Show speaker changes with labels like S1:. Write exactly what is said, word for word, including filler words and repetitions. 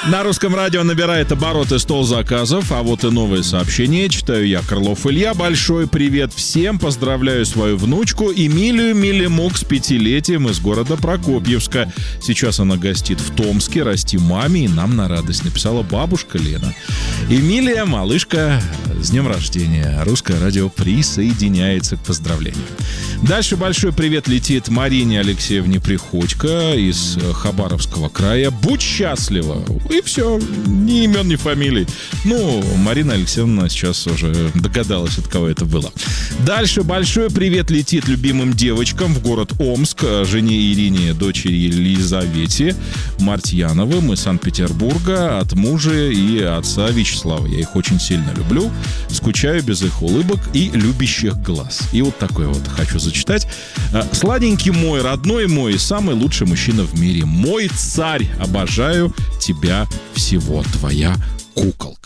S1: На русском радио набирает обороты стол заказов, а вот и новые сообщения. Читаю я, Крылов Илья. Большой привет всем. Поздравляю свою внучку Эмилию Милимук с пятилетием из города Прокопьевска. Сейчас она гостит в Томске. Расти маме и нам на радость, написала бабушка Лена. Эмилия, малышка, с днем рождения. Русское радио присоединяется к поздравлению. Дальше большой привет летит Марине Алексеевне Приходько из Хабаровского края. Будь счастлива. И все, ни имен, ни фамилий. Ну, Марина Алексеевна сейчас уже догадалась, от кого это было. Дальше большой привет летит любимым девочкам в город Омск, жене Ирине, дочери Елизавете Мартьяновым из Санкт-Петербурга, от мужа и отца Вячеслава. Я их очень сильно люблю, скучаю без их улыбок и любящих глаз. И вот такой вот хочу зачитать. Сладенький мой, родной мой, самый лучший мужчина в мире. Мой царь, обожаю тебя всего, твоя куколка.